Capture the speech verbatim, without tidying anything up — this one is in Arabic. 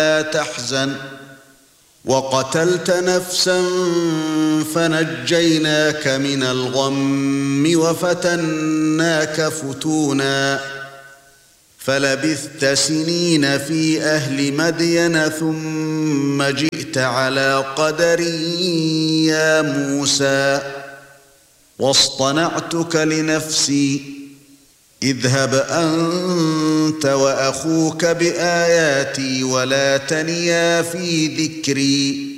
لا تحزن وقتلت نفسا فنجيناك من الغم وفتناك فتونا فلبثت سنين في أهل مدين ثم جئت على قدر يا موسى واصطنعتك لنفسي اذهب أنت وأخوك بآياتي ولا تنيا في ذكري